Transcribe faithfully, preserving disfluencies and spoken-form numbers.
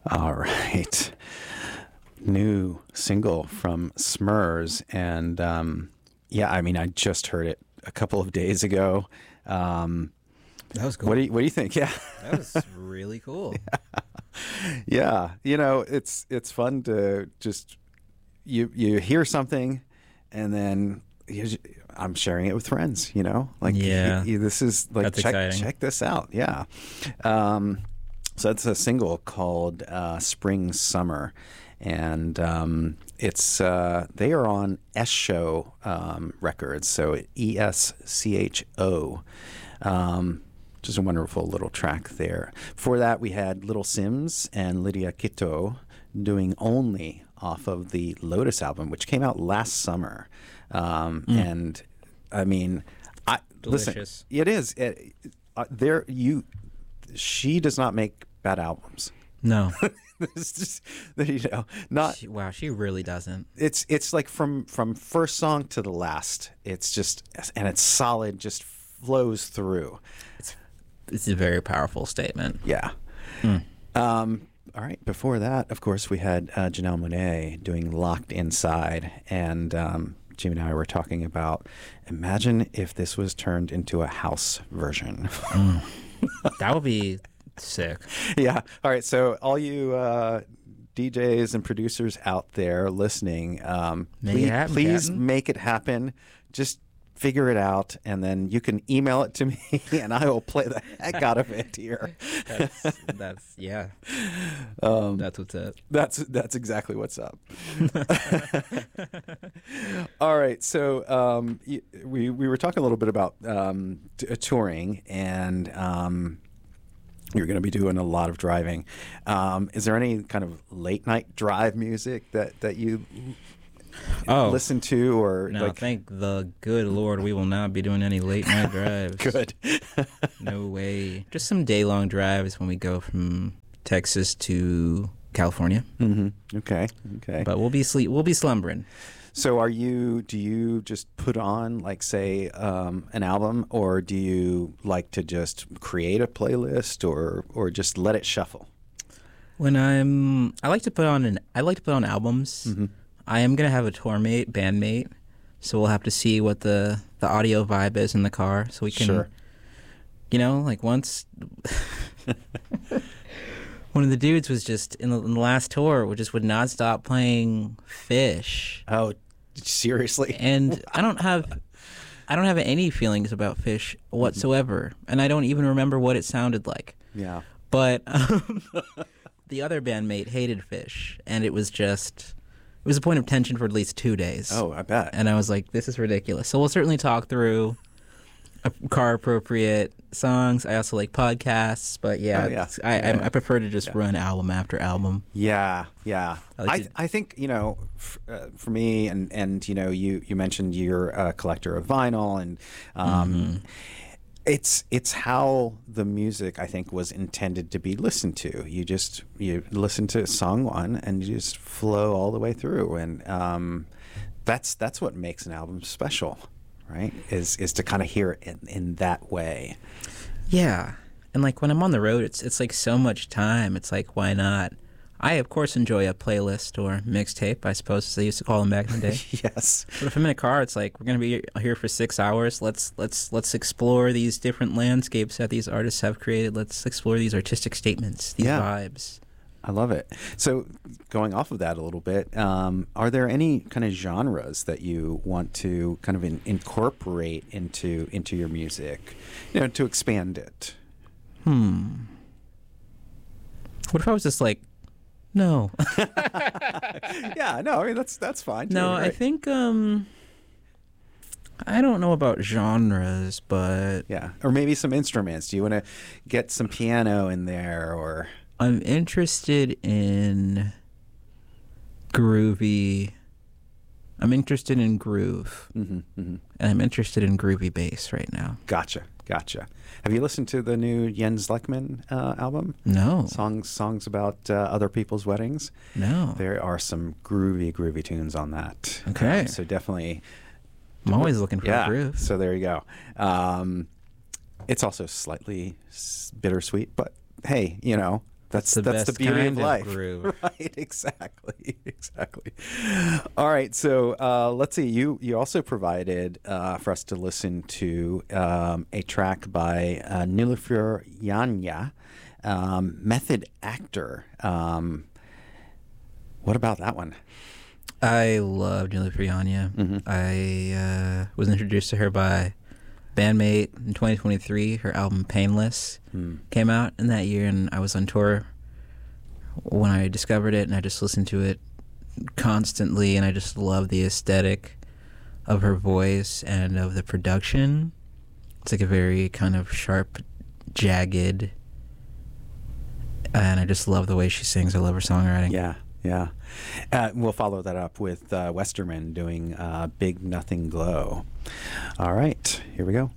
All right. New single from Smurs. And um, yeah, I mean, I just heard it a couple of days ago. Um, that was cool. What do you, what do you think? Yeah. That was really cool. yeah. yeah. You know, it's it's fun to just, you, you hear something and then you, I'm sharing it with friends, you know? Like, yeah. you, you, this is like, That's check, exciting. check this out. Yeah. Um, So it's a single called uh, Spring Summer, and um, it's uh, they are on Escho um, Records, so E S C H O, um, which is a wonderful little track there. Before that, we had Little Sims and Lydia Quito doing Only off of the Lotus album, which came out last summer. Um, mm. And, I mean, I, Delicious. listen, it is. It, uh, there, you... She does not make bad albums. No. It's just, you know, not. She, wow, she really doesn't. It's it's like from from first song to the last. It's just, and it's solid. Just flows through. It's it's a very powerful statement. Yeah. Mm. Um, all right. Before that, of course, we had uh, Janelle Monáe doing "Locked Inside," and um, Jimmy and I were talking about. Imagine if this was turned into a house version. Mm. That would be sick. Yeah. All right. So all you uh, D Js and producers out there listening, um, make please, it happen, please Captain. make it happen. Just figure it out, and then you can email it to me, and I will play the heck out of it here. That's, that's yeah. Um, that's what's up. That's that's exactly what's up. All right, so um, we we were talking a little bit about um, t- touring, and um, you're going to be doing a lot of driving. Um, is there any kind of late night drive music that that you oh, listen to, or no? like... Thank the good Lord, we will not be doing any late night drives. Good. No way. Just some day long drives when we go from Texas to California. Mm-hmm. Okay. Okay. But we'll be sleep. We'll be slumbering. So, are you? Do you just put on, like, say, um, an album, or do you like to just create a playlist, or or just let it shuffle? When I'm, I like to put on an. I like to put on albums. Mm-hmm. I am gonna have a tour mate, bandmate, so we'll have to see what the the audio vibe is in the car, so we can. Sure. You know, like once. One of the dudes was just in the, in the last tour, just would not stop playing Fish. Oh, seriously? And I don't have, I don't have any feelings about Fish whatsoever, and I don't even remember what it sounded like. Yeah. But um, the other bandmate hated Fish, and it was just, it was a point of tension for at least two days. Oh, I bet. And I was like, this is ridiculous. So we'll certainly talk through car appropriate songs. I also like podcasts, but yeah, oh, yeah. I, yeah. I I prefer to just yeah. run album after album. Yeah, yeah. I, like I, to... I think, you know, f- uh, for me, and, and you know, you, you mentioned you're a collector of vinyl, and um, mm-hmm. it's it's how the music, I think, was intended to be listened to. You just you listen to song one, and you just flow all the way through, and um, that's that's what makes an album special. Right, is is to kind of hear it in, in that way. Yeah, and like when I'm on the road, it's it's like so much time. It's like, why not? I of course enjoy a playlist or mixtape, I suppose as they used to call them back in the day. Yes. But if I'm in a car, it's like, we're gonna be here for six hours. Let's let's let's explore these different landscapes that these artists have created. Let's explore these artistic statements, these yeah. vibes. I love it. So going off of that a little bit, um, are there any kind of genres that you want to kind of in, incorporate into into your music, you know, to expand it? Hmm. What if I was just like, no. Yeah, no, I mean, that's that's fine. Too, no, right? I think, um, I don't know about genres, but... Yeah, or maybe some instruments. Do you want to get some piano in there, or... I'm interested in groovy. I'm interested in groove, mm-hmm, mm-hmm. and I'm interested in groovy bass right now. Gotcha, gotcha. Have you listened to the new Jens Lekman uh, album? No. Songs, songs about uh, other people's weddings. No. There are some groovy, groovy tunes on that. Okay. Um, so definitely. I'm always looking for yeah, a groove. So there you go. Um, it's also slightly bittersweet, but hey, you know. That's the that's the best beauty kind of life, groove. right? Exactly, exactly. All right, so uh, let's see. You you also provided uh, for us to listen to um, a track by uh, Nilüfer Yanya, um, Method Actor. Um, what about that one? I love Nilüfer Yanya. Mm-hmm. I uh, was introduced to her by bandmate in twenty twenty-three. Her album Painless Mm. came out in that year, and I was on tour when I discovered it, and I just listened to it constantly, and I just love the aesthetic of her voice and of the production. It's like a very kind of sharp, jagged, and I just love the way she sings. I love her songwriting. Yeah, yeah. Uh, we'll follow that up with uh, Westerman doing uh, Big Nothing Glow. All right, here we go.